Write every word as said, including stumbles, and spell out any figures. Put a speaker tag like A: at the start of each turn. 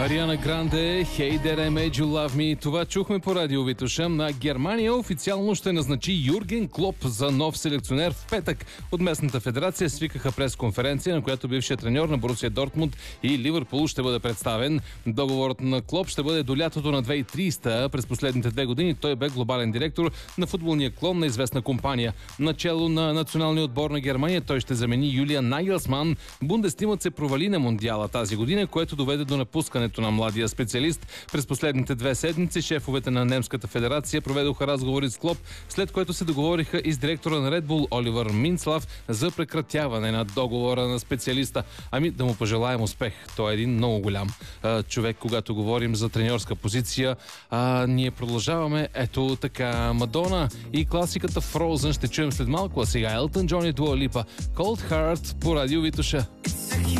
A: Ариана Гранде, Hey There I Made You Love Me. Това чухме по радио Витоша. На Германия официално ще назначи Юрген Клоп за нов селекционер в петък. От местната федерация свикаха пресконференция, на която бившият треньор на Борусия Дортмунд и Ливърпул ще бъде представен. Договорът на Клоп ще бъде до лятото на две хиляди и тридесета. През последните две години той бе глобален директор на футболния клон на известна компания. Начело на националния отбор на Германия той ще замени Юлиан Нагелсман. Бундестимът се провали на Мондиала тази година, което доведе до напускането на младия специалист. През последните две седмици шефовете на немската федерация проведоха разговори с Клоп, след което се договориха и с директора на Red Bull Оливър Минцлав за прекратяване на договора на специалиста. Ами да му пожелаем успех. Той е един много голям а, човек, когато говорим за треньорска позиция. А, ние продължаваме. Ето така, Мадона и класиката Frozen ще чуем след малко, а сега Елтън Джон и Дуа Липа. Cold Heart по радио Витоша.